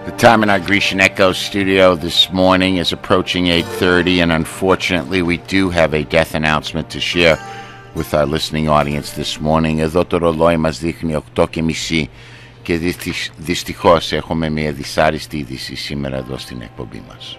The time in our Grecian Echo studio this morning is approaching 8:30, and unfortunately we do have a death announcement to share with our listening audience this morning. Εδώ το ρολόι μας δείχνει 8:30 και δυστυχώς έχουμε μια δυσάρεστη είδηση σήμερα εδώ στην εκπομπή μας.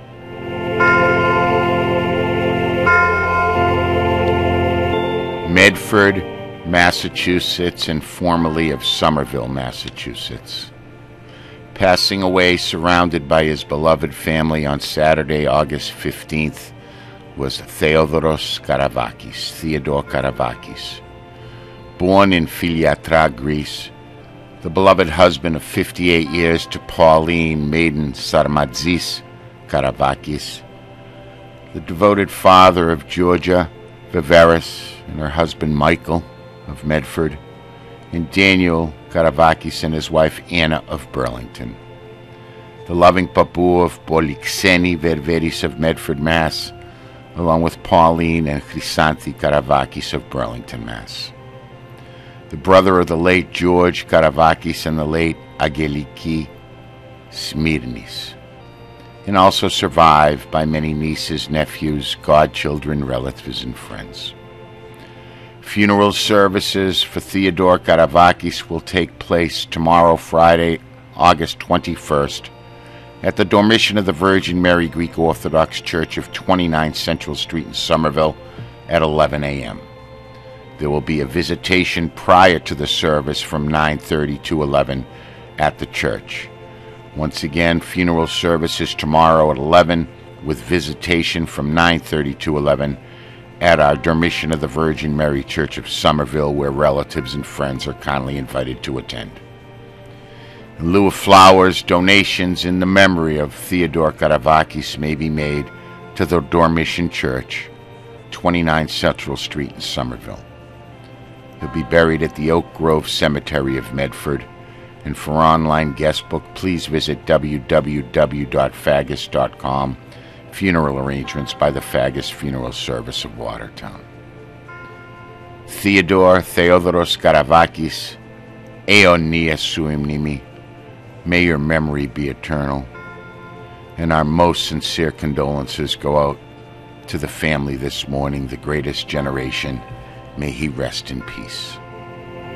Medford, Massachusetts, and formerly of Somerville, Massachusetts. Passing away surrounded by his beloved family on Saturday, August 15th, was Theodoros Theodore Karavakis. Born in Filiatra, Greece, the beloved husband of 58 years to Pauline Maiden Sarmadzis Karavakis, the devoted father of Georgia Viveris and her husband Michael of Medford, and Daniel Karavakis and his wife Anna of Burlington. The loving Papu of Polixeni Ververis of Medford, Mass., along with Pauline and Chrysanthi Karavakis of Burlington, Mass. The brother of the late George Karavakis and the late Ageliki Smirnis, and also survived by many nieces, nephews, godchildren, relatives, and friends. Funeral services for Theodore Karavakis will take place tomorrow, Friday, August 21st, at the Dormition of the Virgin Mary Greek Orthodox Church of 29 Central Street in Somerville at 11 a.m. There will be a visitation prior to the service from 9:30 to 11 at the church. Once again, funeral services tomorrow at 11 with visitation from 9:30 to 11 at our Dormition of the Virgin Mary Church of Somerville, where relatives and friends are kindly invited to attend. In lieu of flowers, donations in the memory of Theodore Karavakis may be made to the Dormition Church, 29 Central Street in Somerville. He'll be buried at the Oak Grove Cemetery of Medford, and for online guest book, please visit www.fagus.com. Funeral arrangements by the Fagus Funeral Service of Watertown. Theodoros Karavakis, Aeonia sui mnimi. May your memory be eternal, and our most sincere condolences go out to the family this morning, the greatest generation. May he rest in peace.